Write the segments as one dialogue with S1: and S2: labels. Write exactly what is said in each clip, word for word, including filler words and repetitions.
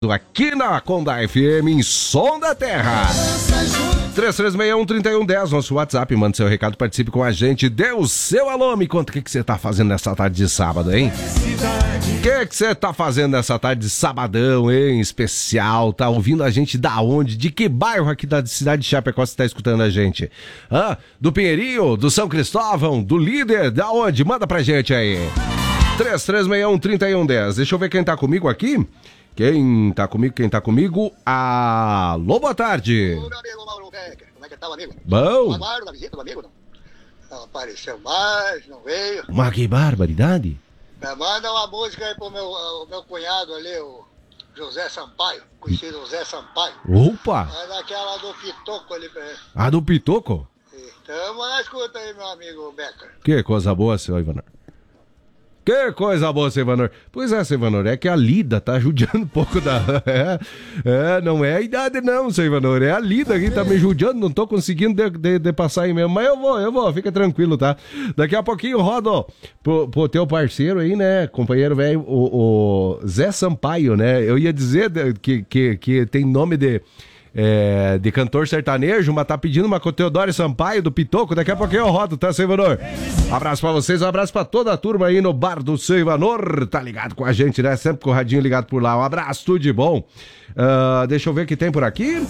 S1: ligado aqui na Conda F M, em Som da Terra. três três seis um, três um um zero, nosso WhatsApp, manda seu recado, participe com a gente, dê o seu alô, me conta o que você tá fazendo nessa tarde de sábado, hein? O que você tá fazendo nessa tarde de sabadão, hein? Especial, tá ouvindo a gente da onde? De que bairro aqui da cidade de Chapecó você tá escutando a gente? Hã? Do Pinheirinho, do São Cristóvão, do Líder, da onde? Manda pra gente aí. três três seis um, três um um zero, deixa eu ver quem tá comigo aqui. Quem tá comigo, quem tá comigo? Alô, boa tarde.
S2: Ô, meu amigo Mauro Becker, como é que tá o amigo?
S1: Bom.
S2: Aguardo a visita do amigo, não? Não apareceu mais, não veio.
S1: Mas que barbaridade.
S2: Manda uma música aí pro meu, o meu cunhado ali, o José Sampaio, conhecido José Sampaio.
S1: Opa!
S2: É daquela do Pitoco ali pra ele.
S1: A do Pitoco?
S2: Então, na escuta aí, meu amigo Becker.
S1: Que coisa boa, seu Ivanor. Que coisa boa, seu Ivanor. Pois é, seu Ivanor, é que a Lida tá judiando um pouco da... É, é, não é a idade não, seu Ivanor, é a Lida que tá me judiando, não tô conseguindo de, de, de passar aí mesmo, mas eu vou, eu vou, fica tranquilo, tá? Daqui a pouquinho rodo pro, pro teu parceiro aí, né, companheiro velho, o, o Zé Sampaio, né? Eu ia dizer que, que, que tem nome de... É, de cantor sertanejo, mas tá pedindo uma com o Teodoro Sampaio do Pitoco. Daqui a pouquinho eu rodo, tá, seu Ivanor? Abraço pra vocês, um abraço pra toda a turma aí no bar do seu Ivanor. Tá ligado com a gente, né? Sempre com o radinho ligado por lá. Um abraço, tudo de bom. Uh, deixa eu ver o que tem por aqui.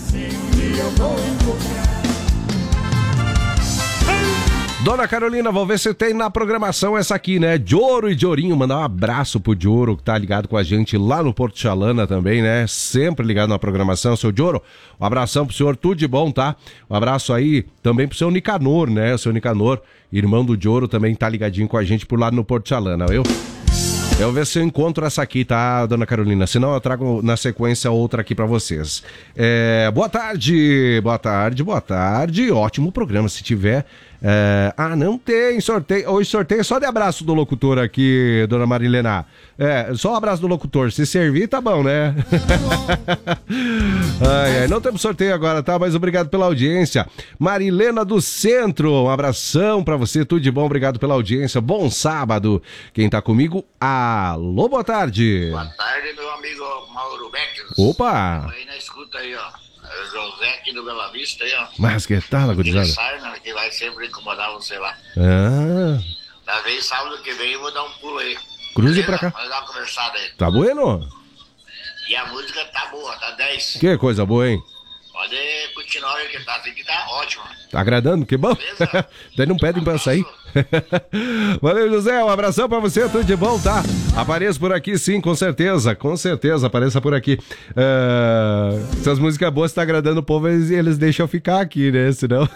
S1: Dona Carolina, vou ver se tem na programação essa aqui, né? Dioro e Diorinho, mandar um abraço pro Dioro, que tá ligado com a gente lá no Porto Chalana também, né? Sempre ligado na programação, seu Dioro. Um abração pro senhor, tudo de bom, tá? Um abraço aí também pro seu Nicanor, né? O seu Nicanor, irmão do Dioro, também tá ligadinho com a gente por lá no Porto Chalana, viu? Eu vou ver se eu encontro essa aqui, tá, Dona Carolina? Senão eu trago na sequência outra aqui pra vocês. É, boa tarde, boa tarde, boa tarde. Ótimo programa, se tiver... É... Ah, não tem sorteio. Hoje sorteio só de abraço do locutor aqui, Dona Marilena. É, só um abraço do locutor. Se servir, tá bom, né? Ai, ai, não temos sorteio agora, tá? Mas obrigado pela audiência. Marilena do Centro, um abração pra você, tudo de bom, obrigado pela audiência. Bom sábado. Quem tá comigo? Alô, boa tarde.
S3: Boa tarde, meu amigo Mauro Becker.
S1: Opa!
S3: Aí na escuta aí, ó. José aqui do Bela Vista aí, ó.
S1: Mas que tal, gurizada?
S3: Sarna, que vai sempre incomodar você lá.
S1: Ah.
S3: Talvez sábado que vem eu vou dar um pulo aí.
S1: Cruze pra cá.
S3: Vamos dar uma conversada aí.
S1: Tá bueno?
S3: E a música tá boa, tá dez.
S1: Que coisa boa, hein?
S3: Pode continuar aí que tá, assim que tá ótimo.
S1: Tá agradando? Que bom. Daí não pedem pra sair. Valeu, José, um abração pra você, tudo de bom, tá? Apareça por aqui, sim, com certeza, com certeza, apareça por aqui. Uh, se as músicas boas estão agradando o povo, eles, eles deixam ficar aqui, né? Senão...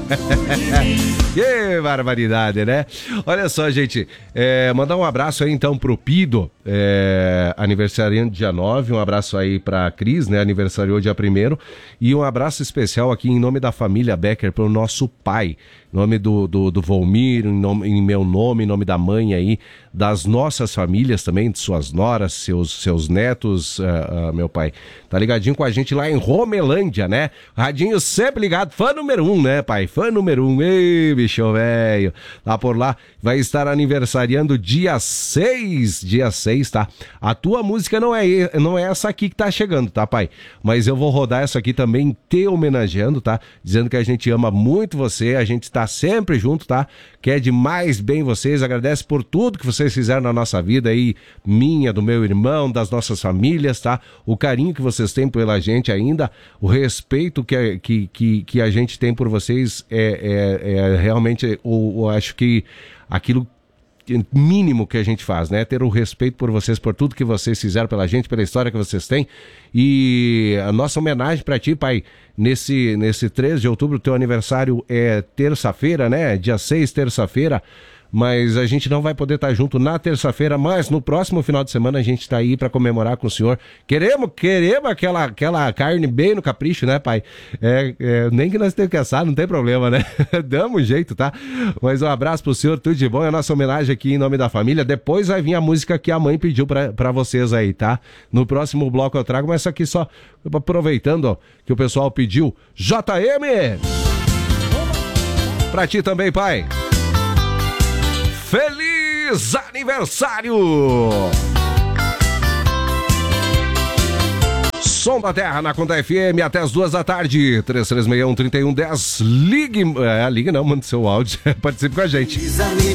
S1: Que barbaridade, né? Olha só, gente, é, mandar um abraço aí então pro Pido, é, aniversariante dia nove, um abraço aí pra Cris, né? Aniversariou dia primeiro, e um abraço especial aqui em nome da família Becker pro nosso pai. Em nome do, do, do Volmir, em, nome, em meu nome, em nome da mãe aí, das nossas famílias também, de suas noras, seus, seus netos, uh, uh, meu pai. Tá ligadinho com a gente lá em Romelândia, né? Radinho sempre ligado, fã número um, né, pai? Fã número um, ei, bicho velho. Lá por lá, vai estar aniversariando dia seis, dia seis, tá? A tua música não é, não é essa aqui que tá chegando, tá, pai? Mas eu vou rodar essa aqui também, te homenageando, tá? Dizendo que a gente ama muito você, a gente está sempre junto, tá? Quer demais bem vocês, agradece por tudo que vocês fizeram na nossa vida aí, minha, do meu irmão, das nossas famílias, tá? O carinho que vocês têm pela gente ainda, o respeito que, que, que, que a gente tem por vocês é, é, é realmente, eu, eu acho que aquilo mínimo que a gente faz, né? Ter o respeito por vocês, por tudo que vocês fizeram pela gente, pela história que vocês têm. E a nossa homenagem pra ti, pai, nesse, nesse três de outubro, teu aniversário é terça-feira, né? Dia seis, terça-feira. Mas a gente não vai poder estar junto na terça-feira, mas no próximo final de semana a gente está aí para comemorar com o senhor. Queremos, queremos aquela, aquela carne bem no capricho, né, pai? É, é, nem que nós tenhamos que assar, não tem problema, né? Damos um jeito, tá? Mas um abraço pro senhor, tudo de bom. É a nossa homenagem aqui em nome da família. Depois vai vir a música que a mãe pediu para vocês aí, tá? No próximo bloco eu trago, mas essa aqui só aproveitando, ó, que o pessoal pediu. J M! Pra ti também, pai. Feliz aniversário! Som da Terra na Conta F M até as duas da tarde. três três seis um, três um um zero. Ligue. É, ligue não, manda seu áudio. Participe com a gente.